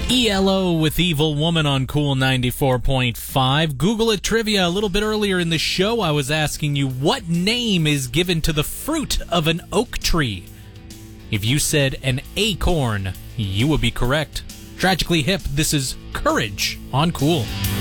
ELO with Evil Woman on Cool 94.5. Google it trivia. A little bit earlier in the show, I was asking you what name is given to the fruit of an oak tree. If you said an acorn, you would be correct. Tragically Hip, this is Courage on Cool.